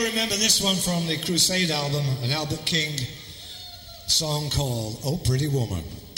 remember this one from the Crusade album, an Albert King song called Oh Pretty Woman.